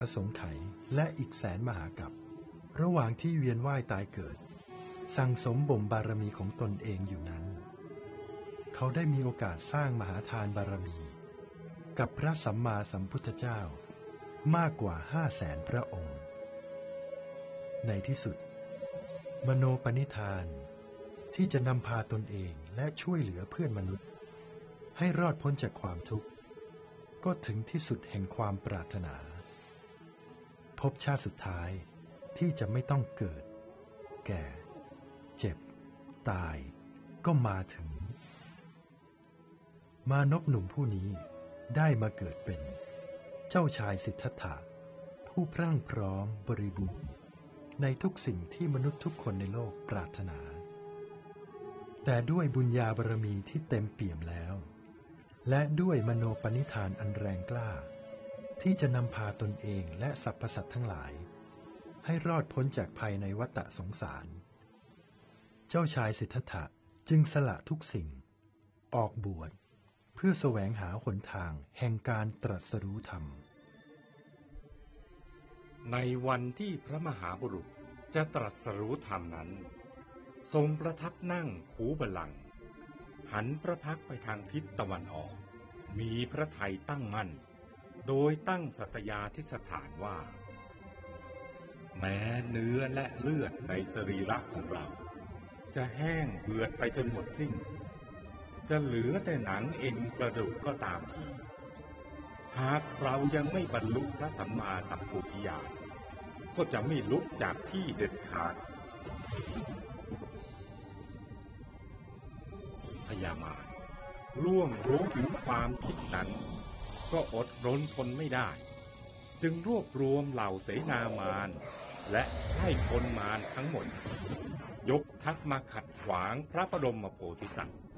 อสงไขยและอีกแสนมหากัประหว่างที่เวียนว่ายตายเกิดสั่งสมบ่มบารมีของตนเองอยู่นั้นเขาได้มีโอกาสสร้างมหาทานบารมีกับพระสัมมาสัมพุทธเจ้ามากกว่า500,000 พระองค์ในที่สุดมโนปณิธานที่จะนำพาตนเองและช่วยเหลือเพื่อนมนุษย์ให้รอดพ้นจากความทุกข์ก็ถึงที่สุดแห่งความปรารถนาภพชาติสุดท้ายที่จะไม่ต้องเกิดแก่เจ็บตายก็มาถึงมานพหนุ่มผู้นี้ได้มาเกิดเป็นเจ้าชายสิทธัตถะผู้พรั่งพร้อมบริบูรณ์ในทุกสิ่งที่มนุษย์ทุกคนในโลกปรารถนาแต่ด้วยบุญญาบารมีที่เต็มเปี่ยมแล้วและด้วยมโนปณิธานอันแรงกล้าที่จะนำพาตนเองและสรรพสัตว์ทั้งหลายให้รอดพ้นจากภัยในวัฏสงสารเจ้าชายสิทธัตถะจึงสละทุกสิ่งออกบวชเพื่อแสวงหาหนทางแห่งการตรัสรู้ธรรมในวันที่พระมหาบุรุษจะตรัสรู้ธรรมนั้นทรงประทับนั่งคูบัลลังก์หันพระพักไปทางทิศตะวันออกมีพระทัยตั้งมั่นโดยตั้งสัตยาธิษฐานว่าแม้เนื้อและเลือดในสรีระของเราจะแห้งเหือดไปจนหมดสิ้นจะเหลือแต่หนังเอ็นกระดูกก็ตามทีหากเรายังไม่บรรลุพระสัมมาสัมโพธิญาณก็จะไม่ลุกจากที่เด็ดขาดพญามารร่วงรู้ถึงความคิดนั้นก็อดรนทนไม่ได้จึงรวบรวมเหล่าเสนามารและให้พลมารทั้งหมดยกทัพมาขัดขวางพระบรมโพธิสัตว์